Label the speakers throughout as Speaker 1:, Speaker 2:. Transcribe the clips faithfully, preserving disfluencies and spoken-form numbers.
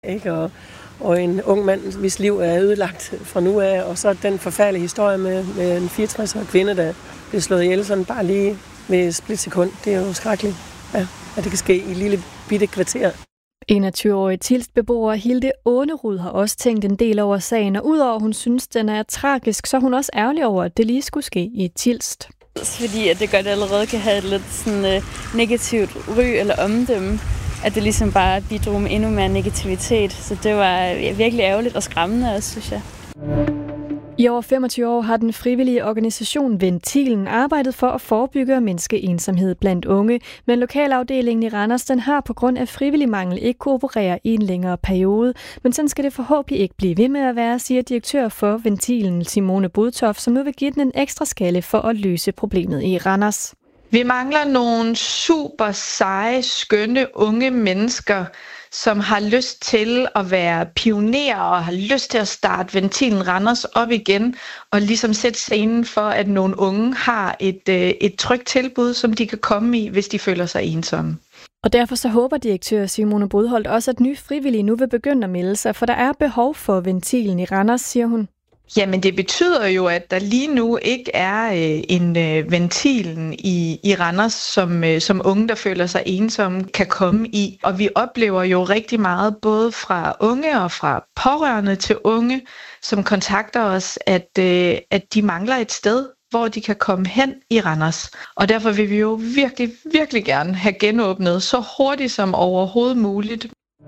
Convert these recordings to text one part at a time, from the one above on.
Speaker 1: Ikke? Og, og en ung mand, hvis liv er ødelagt fra nu af, og så den forfærdelige historie med, med en fireogtres-årig kvinde, der blev slået ihjel sådan bare lige ved et splitsekund. Det er jo skrækkeligt, ja, at det kan ske i et lille bitte kvarter.
Speaker 2: enogtyve-årige Tilst-beboer Hilde Ånerud har også tænkt en del over sagen, og udover at hun synes, den er tragisk, så er hun også ærgerlig over, at det lige skulle ske i Tilst.
Speaker 3: Fordi at det godt allerede kan have et lidt sådan, øh, negativt ry eller omdømme, at det ligesom bare bidrog med endnu mere negativitet. Så det var virkelig ærgerligt og skræmmende også, synes jeg.
Speaker 2: I over femogtyve år har den frivillige organisation Ventilen arbejdet for at forebygge og mindske ensomhed blandt unge, men lokalafdelingen i Randers den har på grund af frivillig mangel ikke kunne operere i en længere periode. Men sådan skal det forhåbentlig ikke blive ved med at være, siger direktør for Ventilen Simone Budtoft, som nu vil give den en ekstra skalle for at løse problemet i Randers.
Speaker 4: Vi mangler nogle super seje, skønne unge mennesker, som har lyst til at være pionerer og har lyst til at starte Ventilen Randers op igen og ligesom sætte scenen for, at nogle unge har et, et trygt tilbud, som de kan komme i, hvis de føler sig ensomme.
Speaker 2: Og derfor så håber direktør Simone Budholt også, at nye frivillige nu vil begynde at melde sig, for der er behov for Ventilen i Randers, siger hun.
Speaker 4: Jamen det betyder jo, at der lige nu ikke er øh, en øh, Ventilen i, i Randers, som, øh, som unge, der føler sig ensomme, kan komme i. Og vi oplever jo rigtig meget, både fra unge og fra pårørende til unge, som kontakter os, at, øh, at de mangler et sted, hvor de kan komme hen i Randers. Og derfor vil vi jo virkelig, virkelig gerne have genåbnet så hurtigt som overhovedet muligt.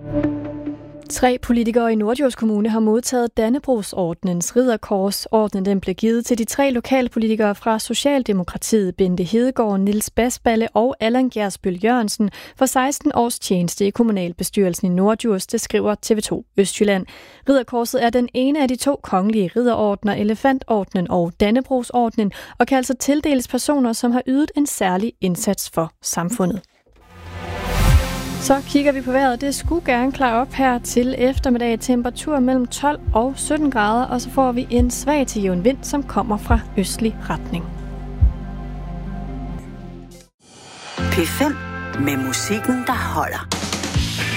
Speaker 2: Tre politikere i Norddjurs Kommune har modtaget Dannebrogsordnens ridderkors. Ordnen den blev givet til de tre lokalpolitikere fra Socialdemokratiet, Bente Hedegaard, Niels Basballe og Allan Gjersbøl Jørgensen for seksten års tjeneste i kommunalbestyrelsen i Norddjurs, det skriver T V to Østjylland. Ridderkorset er den ene af de to kongelige ridderordner, Elefantordnen og Dannebrogsordnen, og kan altså tildeles personer, som har ydet en særlig indsats for samfundet. Så kigger vi på vejret. Det skulle gerne klare op her til eftermiddag. Temperatur mellem tolv og sytten grader, og så får vi en svag til jævn vind, som kommer fra østlig retning.
Speaker 5: P fem med musikken, der holder.